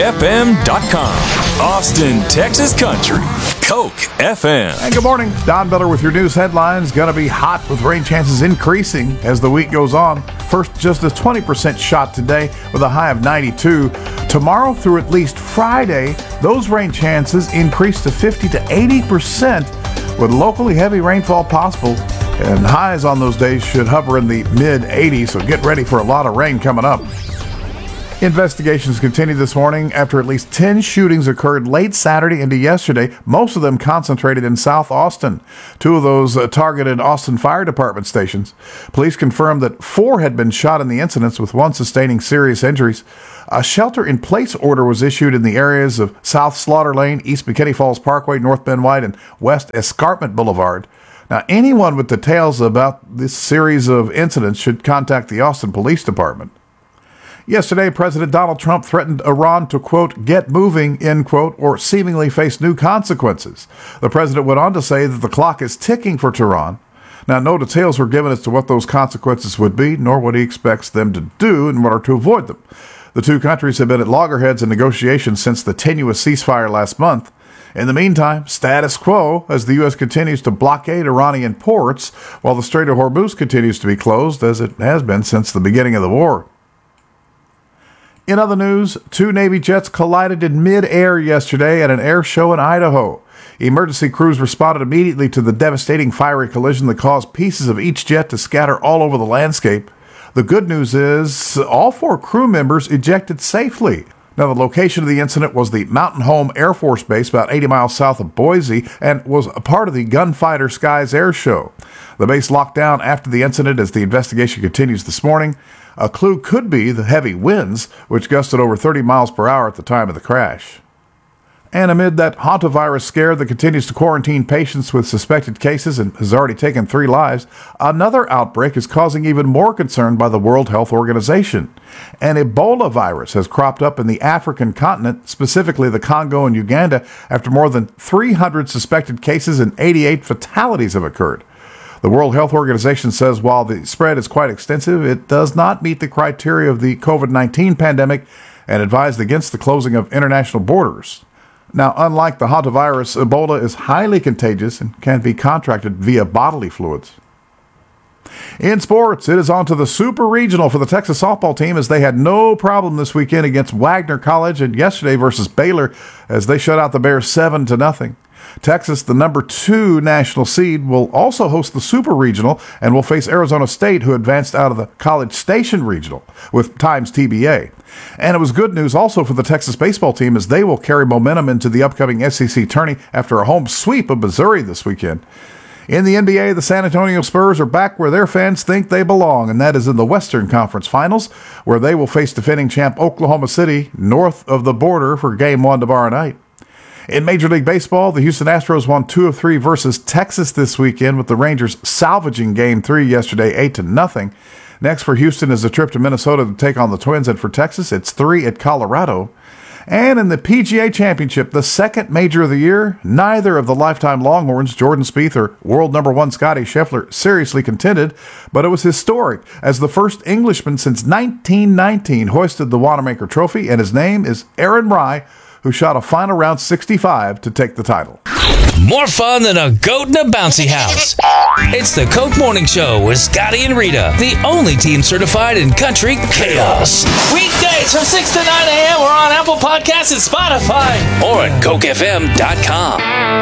CokeFM.com. Austin, Texas country. Coke FM. And good morning. Don Miller with your news headlines. Going to be hot with rain chances increasing as the week goes on. First, just a 20% shot today with a high of 92. Tomorrow through at least Friday, those rain chances increase to 50 to 80% with locally heavy rainfall possible. And highs on those days should hover in the mid-80s, so get ready for a lot of rain coming up. Investigations continue this morning after at least 10 shootings occurred late Saturday into yesterday, most of them concentrated in South Austin. 2 of those targeted Austin Fire Department stations. Police confirmed that 4 had been shot in the incidents, with 1 sustaining serious injuries. A shelter-in-place order was issued in the areas of South Slaughter Lane, East McKinney Falls Parkway, North Bend White, and West Escarpment Boulevard. Now, anyone with details about this series of incidents should contact the Austin Police Department. Yesterday, President Donald Trump threatened Iran to, quote, get moving, end quote, or seemingly face new consequences. The president went on to say that the clock is ticking for Tehran. Now, no details were given as to what those consequences would be, nor what he expects them to do in order to avoid them. The 2 countries have been at loggerheads in negotiations since the tenuous ceasefire last month. In the meantime, status quo as the U.S. continues to blockade Iranian ports, while the Strait of Hormuz continues to be closed, as it has been since the beginning of the war. In other news, 2 Navy jets collided in mid-air yesterday at an air show in Idaho. Emergency crews responded immediately to the devastating fiery collision that caused pieces of each jet to scatter all over the landscape. The good news is all 4 crew members ejected safely. Now, the location of the incident was the Mountain Home Air Force Base about 80 miles south of Boise and was a part of the Gunfighter Skies Air Show. The base locked down after the incident as the investigation continues this morning. A clue could be the heavy winds, which gusted over 30 miles per hour at the time of the crash. And amid that hantavirus scare that continues to quarantine patients with suspected cases and has already taken 3 lives, another outbreak is causing even more concern by the World Health Organization. An Ebola virus has cropped up in the African continent, specifically the Congo and Uganda, after more than 300 suspected cases and 88 fatalities have occurred. The World Health Organization says while the spread is quite extensive, it does not meet the criteria of the COVID-19 pandemic and advised against the closing of international borders. Now, unlike the hantavirus, Ebola is highly contagious and can be contracted via bodily fluids. In sports, it is on to the Super Regional for the Texas softball team as they had no problem this weekend against Wagner College and yesterday versus Baylor as they shut out the Bears 7-0. Texas, the number 2 national seed, will also host the Super Regional and will face Arizona State, who advanced out of the College Station Regional with times TBA. And it was good news also for the Texas baseball team as they will carry momentum into the upcoming SEC tourney after a home sweep of Missouri this weekend. In the NBA, the San Antonio Spurs are back where their fans think they belong, and that is in the Western Conference Finals, where they will face defending champ Oklahoma City north of the border for Game 1 tomorrow night. In Major League Baseball, the Houston Astros won 2 of 3 versus Texas this weekend, with the Rangers salvaging Game 3 yesterday 8-0. Next for Houston is a trip to Minnesota to take on the Twins, and for Texas, it's 3 at Colorado. And in the PGA Championship, the second major of the year, neither of the lifetime Longhorns, Jordan Spieth or world number 1 Scottie Scheffler, seriously contended, but it was historic as the first Englishman since 1919 hoisted the Wanamaker Trophy, and his name is Aaron Rai, who shot a final round 65 to take the title. More fun than a goat in a bouncy house. It's the Coke Morning Show with Scotty and Rita, the only team certified in country chaos. Weekdays from 6 to 9 a.m. We're on Apple Podcasts and Spotify. Or at CokeFM.com.